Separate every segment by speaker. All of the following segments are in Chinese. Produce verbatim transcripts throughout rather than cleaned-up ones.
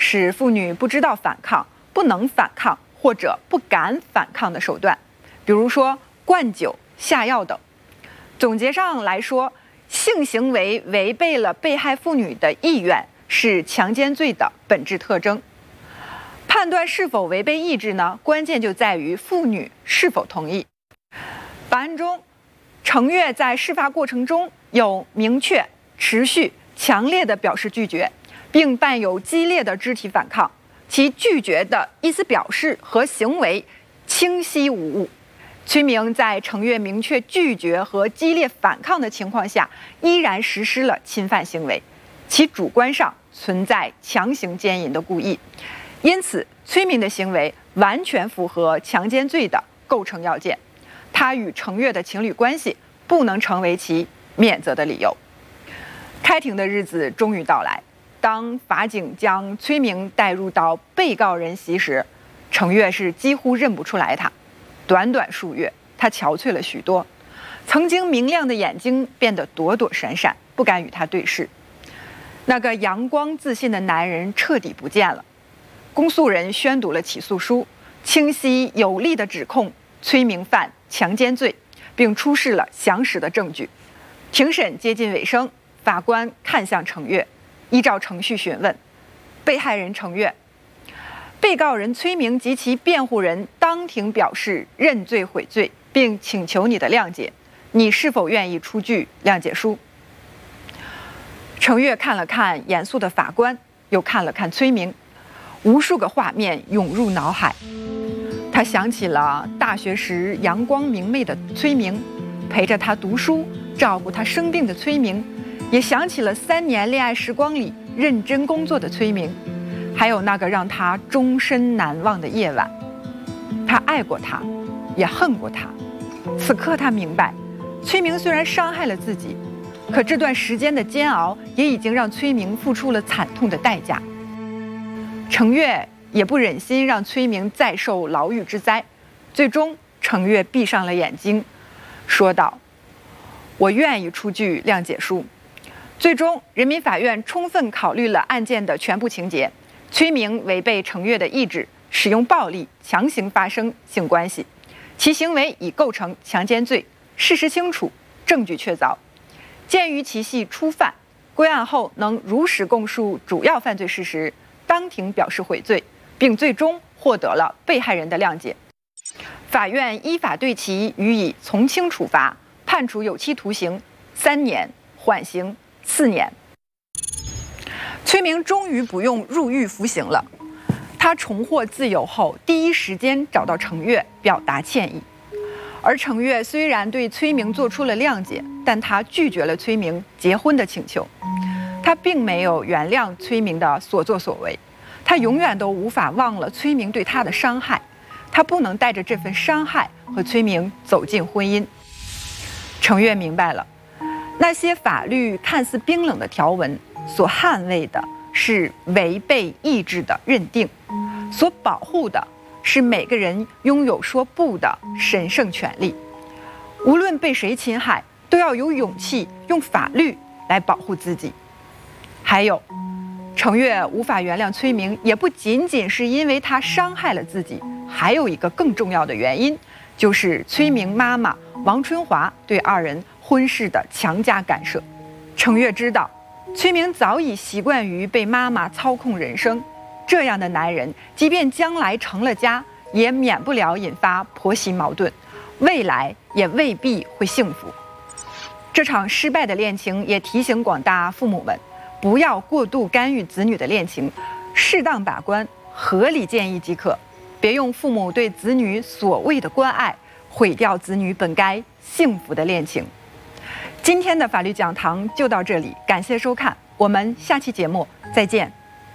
Speaker 1: 使妇女不知道反抗、不能反抗或者不敢反抗的手段，比如说灌酒、下药等。总结上来说，性行为违背了被害妇女的意愿，是强奸罪的本质特征。判断是否违背意志呢？关键就在于妇女是否同意。本案中，程月在事发过程中有明确、持续、强烈的表示拒绝，并伴有激烈的肢体反抗，其拒绝的意思表示和行为清晰无误。崔明在程月明确拒绝和激烈反抗的情况下，依然实施了侵犯行为，其主观上存在强行奸淫的故意，因此崔明的行为完全符合强奸罪的构成要件，他与程月的情侣关系不能成为其免责的理由。开庭的日子终于到来，当法警将崔明带入到被告人席时，程月是几乎认不出来他。短短数月，他憔悴了许多，曾经明亮的眼睛变得躲躲闪闪，不敢与他对视。那个阳光自信的男人彻底不见了。公诉人宣读了起诉书，清晰有力地指控崔明犯强奸罪，并出示了详实的证据。庭审接近尾声，法官看向程月，依照程序询问被害人程月。被告人崔明及其辩护人当庭表示认罪悔罪，并请求你的谅解，你是否愿意出具谅解书？程月看了看严肃的法官，又看了看崔明，无数个画面涌入脑海。他想起了大学时阳光明媚的崔明，陪着他读书、照顾他生病的崔明，也想起了三年恋爱时光里认真工作的崔明。还有那个让他终身难忘的夜晚，他爱过他，也恨过他。此刻他明白，崔明虽然伤害了自己，可这段时间的煎熬也已经让崔明付出了惨痛的代价。程月也不忍心让崔明再受牢狱之灾，最终程月闭上了眼睛，说道：“我愿意出具谅解书。”最终，人民法院充分考虑了案件的全部情节。崔明违背程月的意志，使用暴力强行发生性关系，其行为已构成强奸罪，事实清楚，证据确凿。鉴于其系初犯，归案后能如实供述主要犯罪事实，当庭表示悔罪，并最终获得了被害人的谅解。法院依法对其予以从轻处罚，判处有期徒刑三年，缓刑四年。崔明终于不用入狱服刑了，他重获自由后，第一时间找到程月表达歉意。而程月虽然对崔明做出了谅解，但他拒绝了崔明结婚的请求。他并没有原谅崔明的所作所为，他永远都无法忘了崔明对他的伤害，他不能带着这份伤害和崔明走进婚姻。程月明白了，那些法律看似冰冷的条文所捍卫的是违背意志的认定，所保护的是每个人拥有说不的神圣权利。无论被谁侵害，都要有勇气用法律来保护自己。还有，程月无法原谅崔明，也不仅仅是因为他伤害了自己，还有一个更重要的原因，就是崔明妈妈王春华对二人婚事的强加干涉。程月知道崔明早已习惯于被妈妈操控人生，这样的男人即便将来成了家，也免不了引发婆媳矛盾，未来也未必会幸福。这场失败的恋情也提醒广大父母们，不要过度干预子女的恋情，适当把关，合理建议即可，别用父母对子女所谓的关爱毁掉子女本该幸福的恋情。今天的法律讲堂就到这里，感谢收看，我们下期节目再见。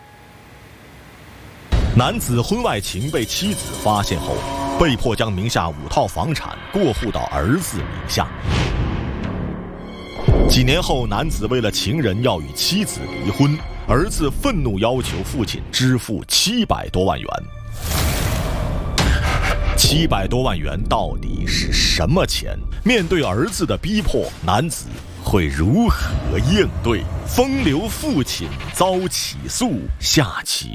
Speaker 2: 男子婚外情被妻子发现后，被迫将名下五套房产过户到儿子名下。几年后，男子为了情人要与妻子离婚，儿子愤怒要求父亲支付七百多万元。七百多万元到底是什么钱？面对儿子的逼迫，男子会如何应对？风流父亲遭起诉，下期